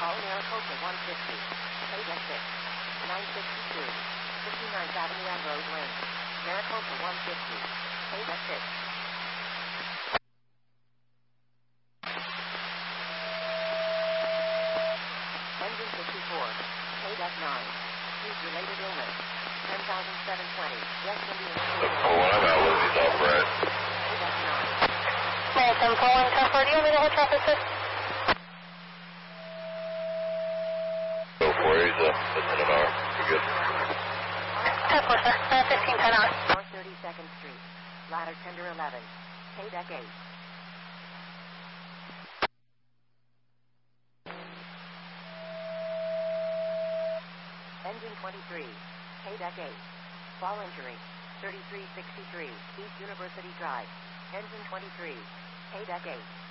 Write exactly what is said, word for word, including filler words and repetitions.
Following Maricopa one fifty. K D six. nine sixty-two. fifty-ninth Avenue Ambrose Lane. Maricopa one fifty. K D six. Engine fifty-four. K D nine. Heat-related illness. ten thousand seven hundred twenty. West Indian. Oh, one, I'm out with these off, Brad. K D nine. Molten following ten four. Do you want me to hold traffic, sir? Go for it. He's uh, within an hour. You're good. ten four, sir. Uh, fifteen ten hours. North thirty-second Street. Ladder tender eleven. K D eight. Engine twenty-three. K D eight. Fall injury. thirty-three sixty-three. East University Drive. Engine twenty-three. K D eight.